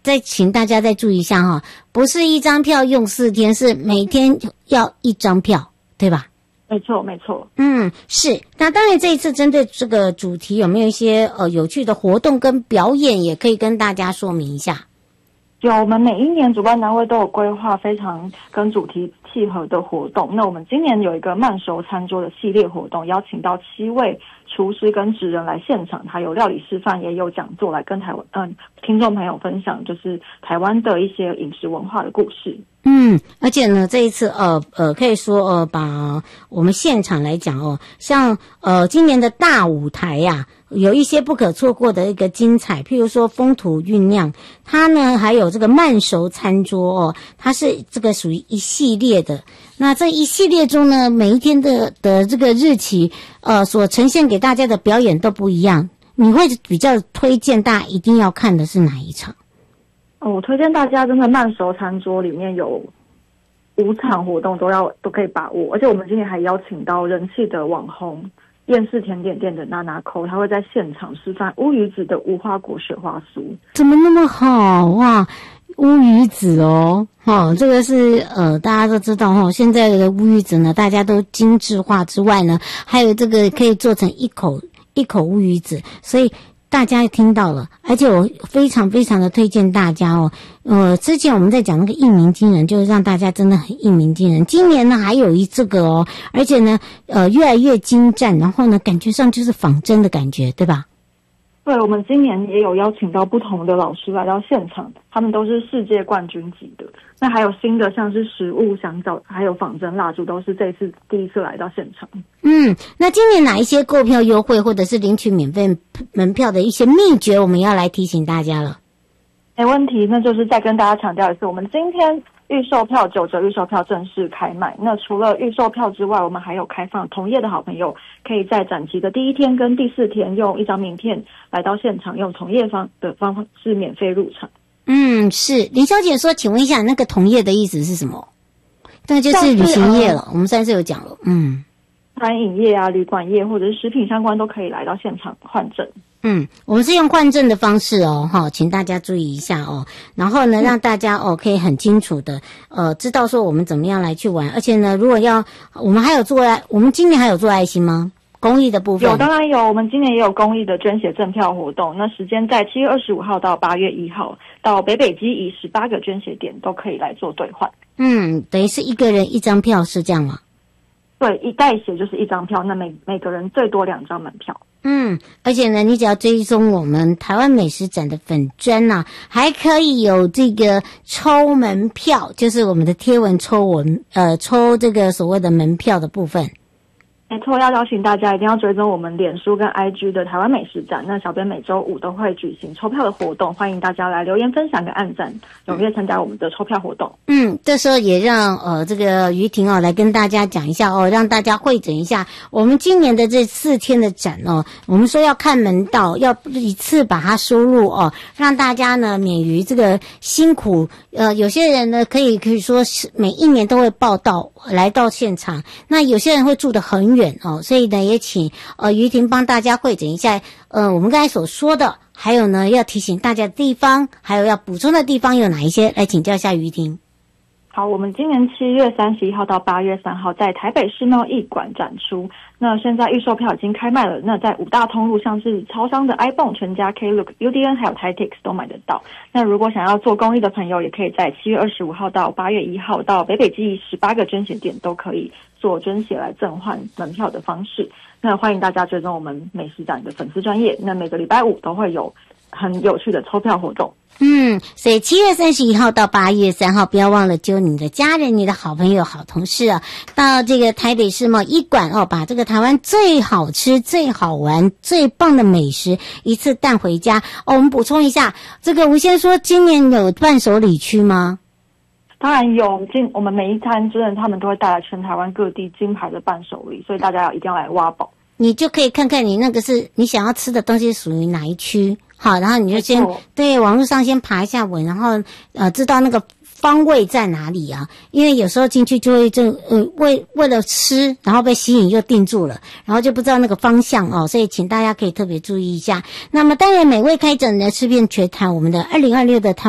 再请大家再注意一下哈，不是一张票用4天，是每天要1张票，对吧？ 没错，没错。 是。那当然，这一次针对这个主题，有没有一些有趣的活动跟表演，也可以跟大家说明一下？ 有，我们每一年主办单位都有规划非常跟主题契合的活动。那我们今年有一个慢熟餐桌的系列活动，邀请到7位厨师跟职人来现场，还有料理示范，也有讲座来跟听众朋友分享，就是台湾的一些饮食文化的故事。 而且呢，这一次可以说把我们现场来讲像今年的大舞台呀，有一些不可错过的一个精彩，譬如说风土酝酿，它呢还有这个慢熟餐桌它是这个属于一系列的。那这一系列中呢，每一天的这个日期所呈现给大家的表演都不一样。你会比较推荐大家一定要看的是哪一场？ 我推荐大家真的慢熟餐桌里面有5场活动都可以把握，而且我们今天还邀请到人气的网红厌世甜点店的娜娜扣，他会在现场示范乌鱼子的无花果雪花酥。 怎么那么好哇？乌鱼子这个是大家都知道现在的乌鱼子呢，大家都精致化之外呢，还有这个可以做成一口乌鱼子，所以大家听到了。而且我非常非常的推荐大家之前我们在讲那个一鸣惊人，就是让大家真的很一鸣惊人。今年呢还有这个而且呢越来越精湛，然后呢感觉上就是仿真的感觉，对吧？ 对，我们今年也有邀请到不同的老师来到现场，他们都是世界冠军级的。那还有新的像是食物香皂还有仿真蜡烛，都是这一次第一次来到现场。 那今年哪一些购票优惠或者是领取免费门票的一些秘诀，我们要来提醒大家了。 没问题，那就是再跟大家强调一次，我们今天预售票9折预售票正式开卖。那除了预售票之外，我们还有开放同业的好朋友可以在展期的第1天跟第4天用1张名片来到现场，用同业方式免费入场。 是。林小姐说，请问一下，那个同业的意思是什么？那就是旅行业了，我们上次有讲了。 餐饮业啊、旅馆业或者是食品相关都可以来到现场换证。 我们是用换证的方式请大家注意一下然后呢，让大家可以很清楚的知道说我们怎么样来去玩。而且呢，如果我们今年还有做爱心吗？公益的部分有，当然有。我们今年也有公益的捐血赠票活动，那时间在7月25号到8月1号，到北基以18个捐血点都可以来做兑换。 等于是一个人1张票，是这样吗？ 对，一代血就是1张票，那每个人最多2张门票。 而且呢，你只要追踪我们台湾美食展的粉专还可以有这个抽门票，就是我们的贴文抽这个所谓的门票的部分。 没错，要邀请大家一定要追踪我们脸书跟 IG 的台湾美食展。那小编每周5都会举行抽票的活动，欢迎大家来留言分享跟按赞，踊跃参加我们的抽票活动。 这时候也让这个于婷来跟大家讲一下让大家汇整一下我们今年的这4天的展我们说要看门道，要一次把它收入让大家呢免于这个辛苦。有些人呢可以说每一年都会报到来到现场，那有些人会住得很远所以呢也请于婷帮大家汇整一下我们刚才所说的，还有呢要提醒大家的地方，还有要补充的地方有哪一些，来请教一下于婷。 好，我们今年7月31号到8月3号在台北世贸艺馆展出。那现在预售票已经开卖了，那在5大通路像是超商的 iPhone、全家、Klook、UDN 还有 Titix 都买得到。那如果想要做公益的朋友，也可以在7月25号到8月1号到北基18个捐血点都可以做捐血来赠换门票的方式。那欢迎大家追踪我们美食展的粉丝专页，那每个礼拜5都会有很有趣的抽票活动。 所以7月31号到8月3号，不要忘了揪你的家人、你的好朋友、好同事到这个台北世贸艺馆把这个台湾最好吃、最好玩、最棒的美食一次带回家我们补充一下，这个吴先说今年有伴手礼区吗？ 当然有，我们每一餐真的他们都会带来全台湾各地金牌的伴手礼，所以大家一定要来挖宝。你就可以看看你那个是你想要吃的东西属于哪一区，好，然后你就先对网络上先爬一下文，然后知道那个方位在哪里啊？因为有时候进去就会为了吃，然后被吸引又定住了，然后就不知道那个方向所以请大家可以特别注意一下。那么当然美味开整呢，吃遍全台我们的2026的台